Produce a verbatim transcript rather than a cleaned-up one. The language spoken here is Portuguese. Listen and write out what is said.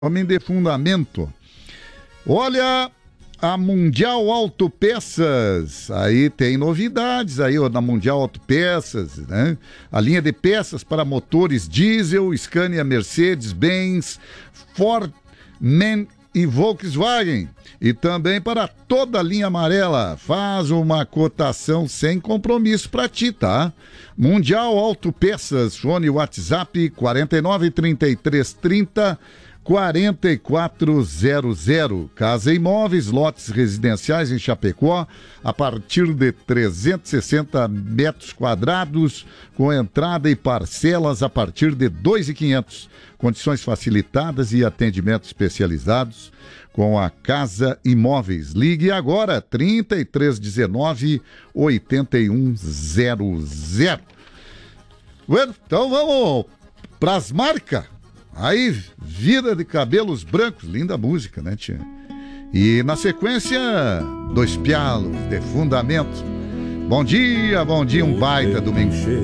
Homem de fundamento. Olha, a Mundial Autopeças, aí tem novidades aí ó, na Mundial Autopeças, né? A linha de peças para motores diesel, Scania, Mercedes, Benz, Ford, MAN e Volkswagen. E também para toda a linha amarela. Faz uma cotação sem compromisso para ti, tá? Mundial Autopeças, fone WhatsApp quarenta e nove, trinta e três, trinta, quarenta e quatro zero zero. Casa Imóveis, lotes residenciais em Chapecó, a partir de trezentos e sessenta metros quadrados, com entrada e parcelas a partir de dois mil e quinhentos. Condições facilitadas e atendimento especializados com a Casa Imóveis. Ligue agora, trinta e três dezenove, oitenta e um zero zero. Bueno, então vamos pras marcas. Aí, Vida de Cabelos Brancos, linda música, né, tia? E na sequência, Dois Pialos de Fundamento. Bom dia, bom dia, um baita domingo.